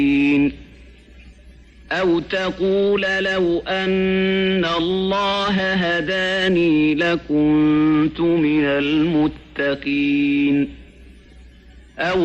أو تقول لو أن الله هداني لكنت من المتقين.